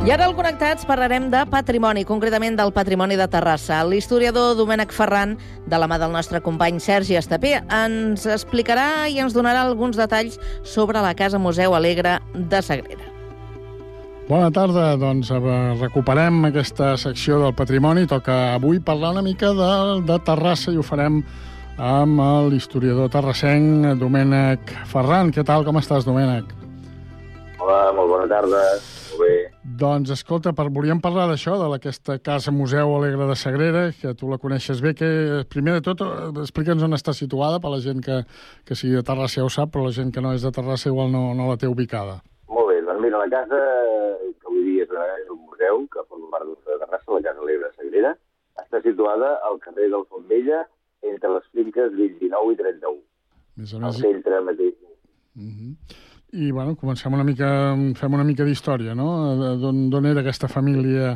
I ara al Connectats parlarem de patrimoni, concretament del patrimoni de Terrassa. L'historiador Domènec Ferran, de la mà del nostre company Sergi Estapé, ens explicarà i ens donarà alguns detalls sobre la Casa Museu Alegre de Sagrera. Bona tarda, doncs recuperem aquesta secció del patrimoni. Toca avui parlar una mica de Terrassa i ho farem amb l'historiador terrassenc Domènec Ferran. Què tal, com estàs, Domènec? Hola, molt bona tarda. Molt bé. Doncs, escolta, volíem parlar d'això, d'aquesta Casa Museu Alegre de Sagrera, que tu la coneixes bé, que primer de tot explica'ns on està situada, per la gent que sigui de Terrassa ja ho sap, però la gent que no és de Terrassa igual no la té ubicada. Molt bé, doncs mira, la casa, que avui dia és un museu, que forma part de Terrassa, la Casa Alegre de Sagrera, està situada al carrer del Fontvella, entre les finques 29 i 31. Més o menys... Al centre mateix. I, bueno, fem una mica d'història, no? D'on era aquesta família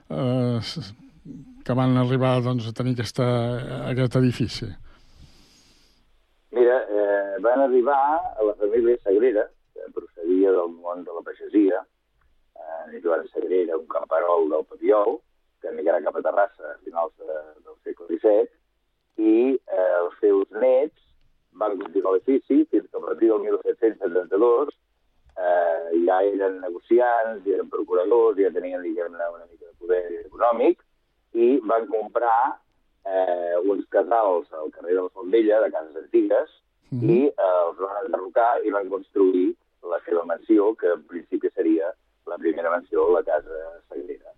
que van arribar doncs, a tenir aquest edifici? Mira, van arribar a la família Sagrera, que procedia del món de la pagesia, Joan Sagrera, un camperol del Papiol, que emigrà cap a Terrassa a finals del segle XVII, i els seus nets van continuar l'edifici fins que a partir del 1772 ja eren negociants, ja eren procuradors, ja tenien, diguem-ne, una mica de poder econòmic, i van comprar uns casals al carrer del Fontvella, de cases antigues, i els van enderrocar i van construir la seva mansió, que en principi seria la primera mansió, la Casa Sagrera.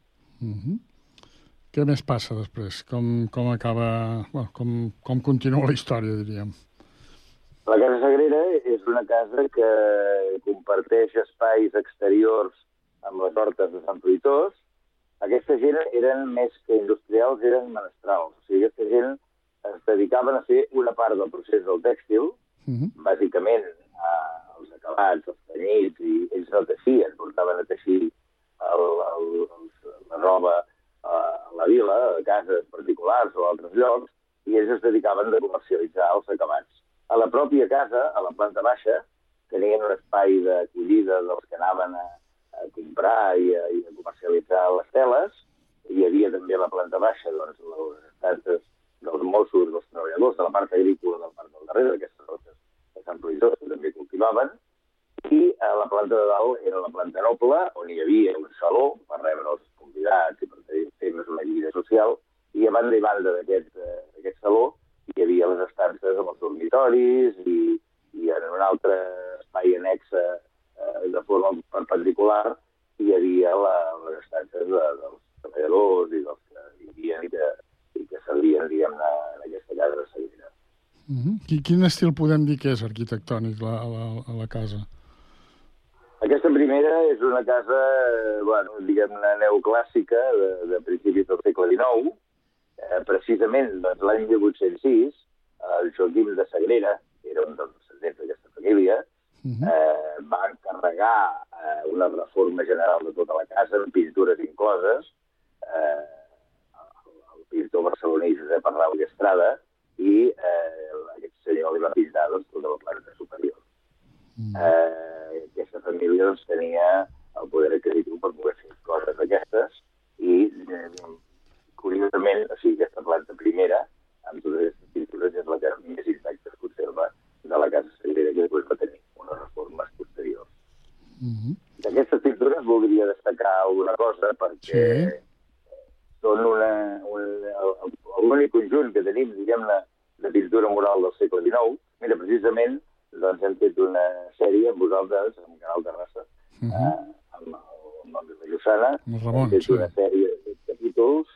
Què més passa després? Com acaba... Bueno, com continua la història, diríem? La Casa Sagrera és una casa que comparteix espais exteriors amb les hortes de Sant Fruitós. Aquesta gent eren més que industrials, eren menestrals. O sigui, aquesta gent es dedicaven a fer una part del procés del tèxtil, bàsicament els acabats, els tenyits, i ells no teixien, portaven a teixir la roba a la vila, a cases particulars o a altres llocs, i ells es dedicaven a comercialitzar els acabats. A la pròpia casa, a la planta baixa, tenien un espai d'acollida dels que anaven a comprar i a comercialitzar les teles. Hi havia també a la planta baixa doncs, les estances dels Mossos, dels treballadors, de la part agrícola del parc del darrere, aquestes hortes de Sant Fruitós que també cultivaven. I a la planta de dalt era la planta noble, on hi havia un saló per rebre els convidats i per fer més una vida social. I a banda i banda d'aquest saló hi havia les estances amb els dormitoris i en un altre espai annex de forma perpendicular hi havia les estances dels treballadors i dels que vivien i que servien, diguem-ne, en aquesta casa de Sagrera. Quin estil podem dir que és arquitectònic a la casa? Aquesta primera és una casa, bueno, diguem-ne, neoclàssica de principis del segle XIX. Precisament doncs, l'any 1806, el Joaquim de Sagrera, que era un dels descendents d'aquesta família, va encarregar una reforma general de tota la casa, amb pintures incloses, el pintor barceloní Josep Arnau i Estrada, i aquest senyor li va pintar doncs, tota la planta superior. Aquesta família doncs, tenia el poder adquisitiu per poder fer coses d'aquestes, i curiosament, o sigui, aquesta planta primera, amb totes aquestes pintures, és la que més intacta es conserva de la Casa Sagrera, que després va tenir unes reformes posteriors. D'aquestes pintures voldria destacar alguna cosa, perquè són l'únic conjunt que tenim, diguem-ne, de pintura mural del segle XIX. Mira, precisament, doncs hem fet una sèrie amb vosaltres, amb Canal Terrassa, amb el nom de la Llosana. Hem fet una sèrie de capítols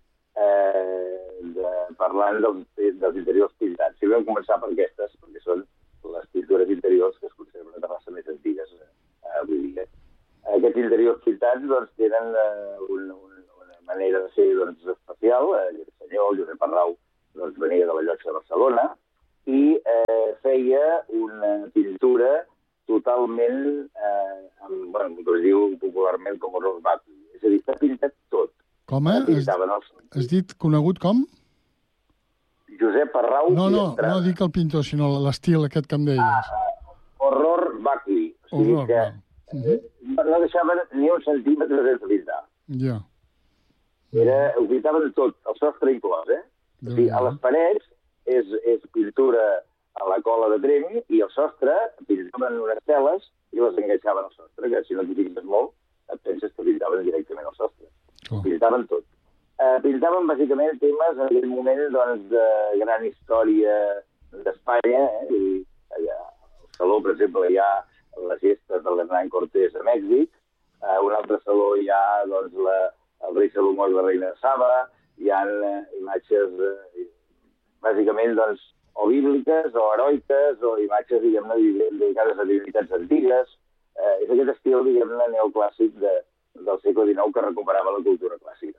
parlant dels interiors pintats. Si vam començar per aquestes, perquè són les pintures interiors que es conserven a Terrassa més antigues avui dia. Aquests interiors pintats doncs, tenen una manera de ser doncs, especial. El senyor Josep Arnau doncs, venia de la Llotja de Barcelona i feia una pintura totalment, com es diu popularment, com horror vacui. És a dir, s'ha pintat tot. Com, Has dit conegut com? Josep Arnau i Estrada. No dic el pintor, sinó l'estil aquest que em deies. Horror vacui. O sigui que no deixaven ni un centímetre sense pintar. Ja. Ho pintaven tot, el sostre inclòs, O sigui, a les parets és pintura a la cola de trem i el sostre pintaven unes teles i les enganxaven al sostre, que si no t'hi fixes molt et penses que pintaven directament al sostre. Pintaven tot. Pintaven bàsicament temes en aquell moment doncs, de gran història d'Espanya, i allà al saló, per exemple, hi ha les gestes de l'Hernán Cortés a Mèxic, a un altre saló hi ha doncs, el rei Salomó i la reina de Saba, hi ha imatges bàsicament doncs, o bíbliques o heroiques o imatges, diguem-ne, dedicades a divinitats antigues. És aquest estil, diguem-ne, neoclàssic del segle XIX que recuperava la cultura clàssica.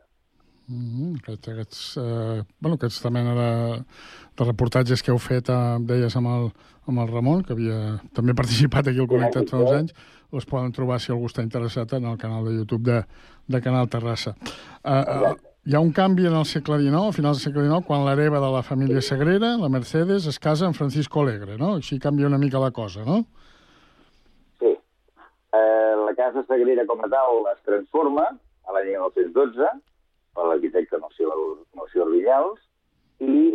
Aquesta mena de reportatges que heu fet, deies, amb el Ramon, que havia també participat aquí al Connectat fa uns anys, els poden trobar, si algú està interessat, en el canal de YouTube de Canal Terrassa. Hi ha un canvi en el segle XIX, a finals del segle XIX, quan l'hereva de la família Sagrera, la Mercedes, es casa amb Francisco Alegre, no? Així canvia una mica la cosa, no? Sí. La casa Sagrera com a tal es transforma a l'any 1912 per l'arquitecte Melcior Vinyals i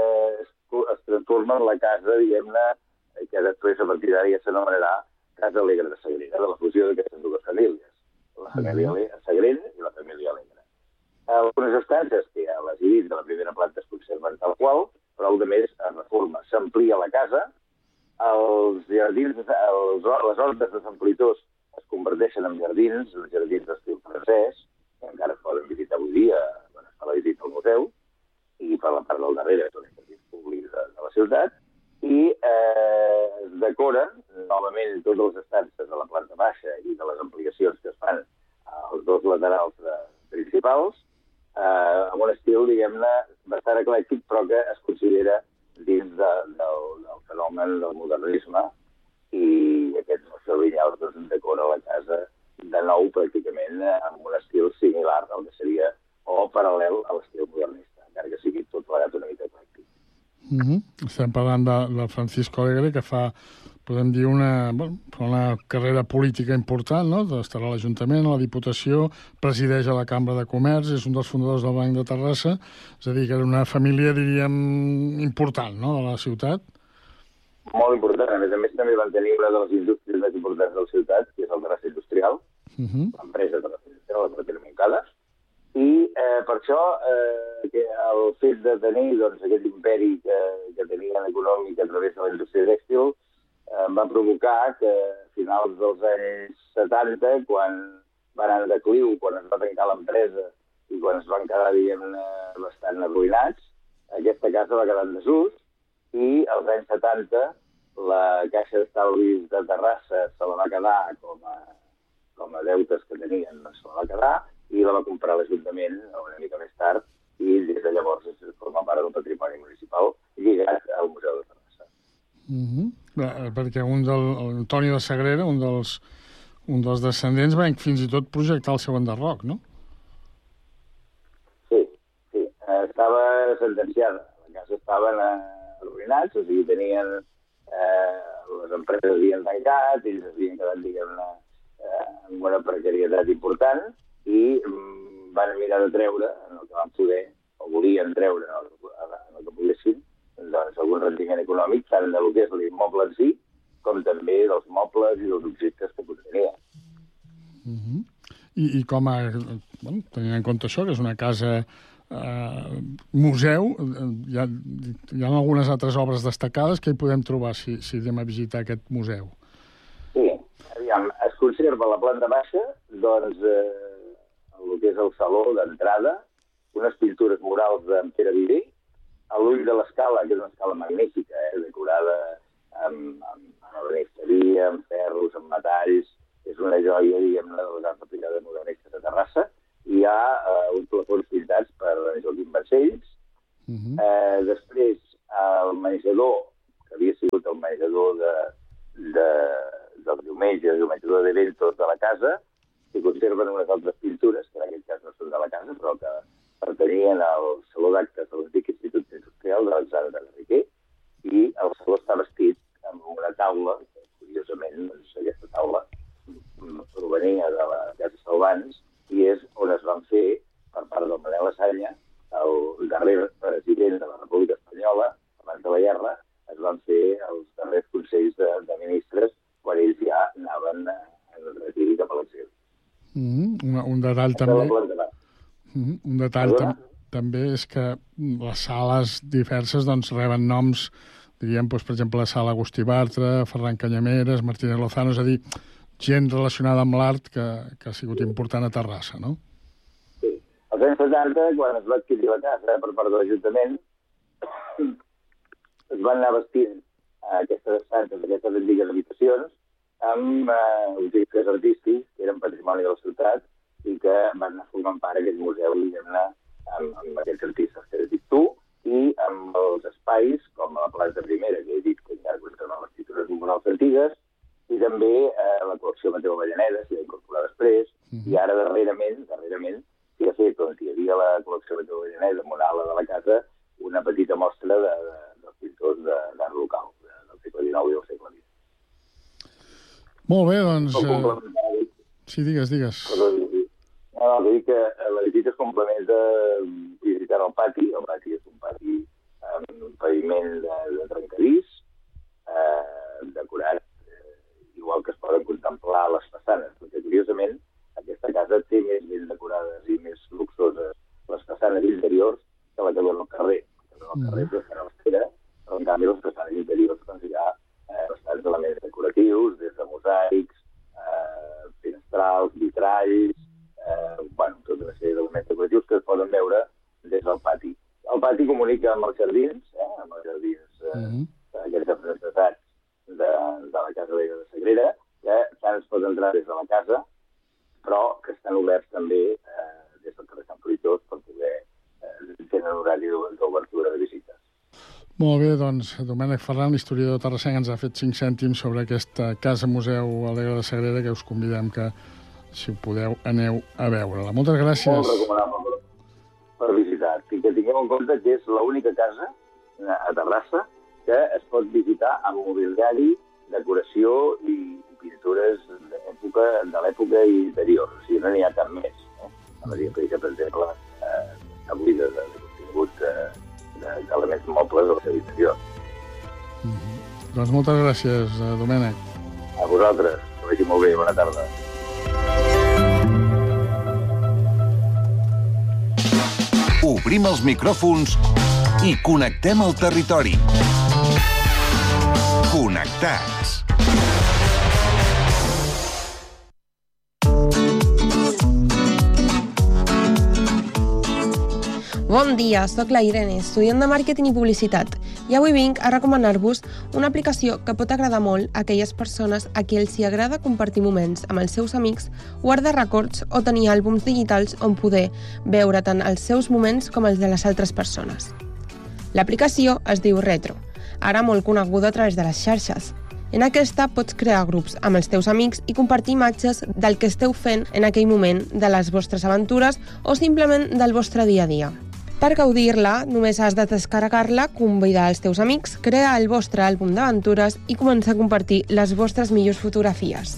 es transforma en la casa, diguem-ne, que després a partir d'ara ja s'anomenarà Casa Alegre de Sagrera, de la fusió d'aquestes dues famílies, la família Sagrera i la família Alegre. Algunes estances que ja les he dit de la primera planta es conserven tal qual, però el de més es reforma. S'amplia la casa, els jardins, les hortes de Sant Politós es converteixen en jardins d'estil francès, que encara es poden visitar avui dia, quan es fa la visita al museu, i per la part del darrere són els jardins públics de la ciutat, i es decoren novament totes les estances de la planta baixa i de les ampliacions que es fan als dos laterals principals, amb un estil, diguem-ne, bastant eclèctic, però que es considera dins del fenomen del modernisme, i aquest Melcior Vinyals doncs, decora la casa de nou pràcticament amb un estil similar al que seria o paral·lel a l'estil modernista, encara que sigui tot plegat una mica eclèctic. Estem parlant de Francisco Alegre, que fa, podem dir, una carrera política important, no? Estarà a l'Ajuntament, a la Diputació, presideix a la Cambra de Comerç, és un dels fundadors del Banc de Terrassa, és a dir, que era una família, diríem, important, no?, de la ciutat. Molt important. A més, també van tenir una de les indústries més importants de la ciutat, que és el Terrassa Industrial, l'empresa Terrassa Industrial, la Martínez Montcada, i per això el fet de tenir doncs, aquest imperi que tenien econòmic a través de la indústria tèxtil va provocar que a finals dels anys 70, quan van anar en decliu, quan es va tancar l'empresa i quan es van quedar, diguem-ne, bastant arruïnats, aquesta casa va quedar en desús i als anys 70 la Caixa d'Estalvis de Terrassa se la va quedar com a deutes que tenien, se la va quedar i la va comprar l'Ajuntament una mica més tard i des de llavors es forma part del patrimoni municipal lligat al Museu de Terrassa. Perquè Antoni de Sagrera, un dels descendents, va fins i tot projectar el seu enderroc, no? Sí. Estava sentenciada. La casa estaven arruïnats, o sigui, tenien les empreses havien tancat, ells havien quedat, diguem-ne, amb una precarietat important i van mirar de treure, en el que van poder, o volien treure en el que poguessin, doncs algun rendiment econòmic, tant del que és l'immoble en si, com també dels mobles i dels objectes que contenia. I com a... tenint en compte això, que és una casa museu, hi ha algunes altres obres destacades que hi podem trobar si anem a visitar aquest museu. Sí, aviam, es conserva a la planta baixa, doncs, el que és el saló d'entrada, unes pintures murals d'en Pere Viver, a l'ull de l'escala, que és una escala magnífica, decorada amb ebenisteria, amb ferros, amb metalls, és una joia, diguem-ne, de les arts aplicades modernistes de Terrassa. Hi ha uns plafons pintats per Joaquim Vancells. Després, el menjador, que havia sigut el menjador del diumenge, el menjador d'eventos de la casa, s'hi conserven unes altres pintures, que en aquest cas no són de la casa, però que pertanyien al Saló d'Actes de l'Antic Institut Industrial d'Alexandre de Riquer, i el saló està vestit amb una taula, que, curiosament, doncs, aquesta taula provenia de la Casa Salvans i és on es van fer, per part del Manel Lasanya, el darrer president de la República Espanyola, abans de la guerra, es van fer els darrers consells de ministres quan ells ja anaven en retiri cap a l'exili. Un detall també... Un detall també és que les sales diverses doncs, reben noms, diríem, doncs, per exemple, la sala Agustí Bartra, Ferran Canyameres, Martínez Lozano, és a dir, gent relacionada amb l'art que ha sigut important a Terrassa, no? Sí. Als anys 70, quan es va adquirir la casa per part de l'Ajuntament, es van anar vestint aquestes estances, aquestes antigues habitacions, amb objectes artístics que eren patrimoni de la ciutat i que van anar formant part d'aquest museu, diguem-ne, amb aquests artistes que has dit tu, i amb els espais, com a la planta primera, que he dit que encara conserven les pintures murals antigues, i també la col·lecció Mateu Avellaneda s'hi va incorporar després, i ara darrerament s'hi ha fet, on hi havia la col·lecció Mateu Avellaneda, amb una ala de la casa, una petita mostra dels pintors d'art local, del segle XIX i del segle XX. Molt bé, doncs... Sí, digues. No, vull dir que la visita es complementa visitant el pati. El pati és un pati amb un paviment de trencadís, decorat, igual que es poden contemplar les façanes, perquè curiosament aquesta casa té més ben decorades i més luxoses les façanes interiors que la que dona al carrer. El carrer és bastant austera, però en canvi les façanes interiors doncs hi ha bastants elements decoratius, des de mosaics, finestrals, vitralls, tota una sèrie d'elements decoratius que es poden veure des del pati. El pati comunica amb els jardins, aquests afrancesats de la Casa Vella de Sagrera, que tant es pot entrar des de la casa, però que estan oberts també des del carrer Sant Fruitós per poder tenir un horari d'obertura de visites. Molt bé, doncs, Domènec Ferran, l'historiador terrassenc, ens ha fet 5 cèntims sobre aquesta casa-museu Alegre de Sagrera, que us convidem que, si ho podeu, aneu a veure-la. Moltes gràcies. Molt recomanable per visitar. I que tingueu en compte que és l'única casa a Terrassa que es pot visitar amb mobiliari, decoració i pintures de l'època interior. O sigui, no n'hi ha cap més. A la que, per exemple, està buida de contingut d'elements mobles de la seva interior. Doncs moltes gràcies, Domènec. A vosaltres. Que vagi molt bé. Bona tarda. Obrim els micròfons i connectem el territori. Connectats. Bon dia, soc la Irene, estudiant de màrqueting i publicitat, i avui vinc a recomanar-vos una aplicació que pot agradar molt a aquelles persones a qui els hi agrada compartir moments amb els seus amics, guardar records o tenir àlbums digitals on poder veure tant els seus moments com els de les altres persones. L'aplicació es diu Retro, ara molt coneguda a través de les xarxes. En aquesta pots crear grups amb els teus amics i compartir imatges del que esteu fent en aquell moment, de les vostres aventures o simplement del vostre dia a dia. Per gaudir-la, només has de descarregar-la, convidar els teus amics, crear el vostre àlbum d'aventures i començar a compartir les vostres millors fotografies.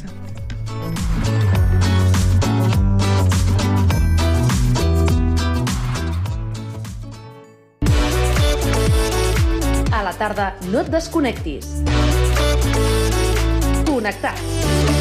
A la tarda no et desconnectis. Connectats.